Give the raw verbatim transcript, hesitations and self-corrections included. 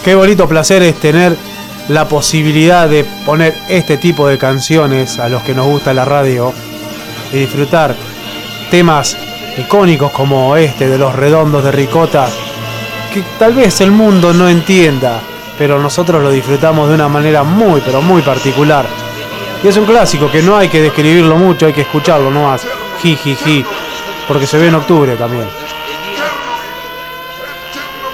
Qué bonito placer es tener la posibilidad de poner este tipo de canciones a los que nos gusta la radio y disfrutar temas icónicos como este de Los Redondos de Ricota, que tal vez el mundo no entienda, pero nosotros lo disfrutamos de una manera muy, pero muy particular. Y es un clásico que no hay que describirlo mucho, hay que escucharlo nomás. Ji, ji, ji, porque se ve en octubre también.